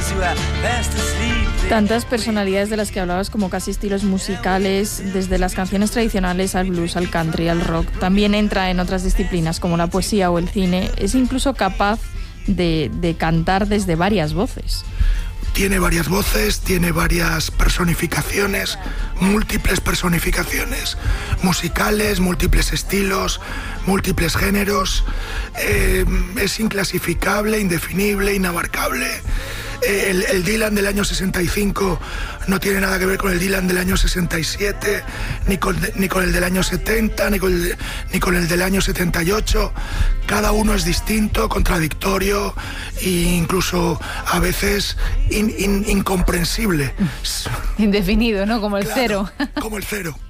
Tantas personalidades de las que hablabas, como casi estilos musicales, desde las canciones tradicionales al blues, al country, al rock. También entra en otras disciplinas como la poesía o el cine. Es incluso capaz de cantar desde varias voces. Tiene varias voces, tiene varias personificaciones, múltiples personificaciones musicales, múltiples estilos, múltiples géneros. Es inclasificable, indefinible, inabarcable. El Dylan del año 65 no tiene nada que ver con el Dylan del año 67, ni con el del año 70, ni con el del año 78. Cada uno es distinto, contradictorio e incluso a veces incomprensible. Indefinido, ¿no? Como el cero. Como el cero.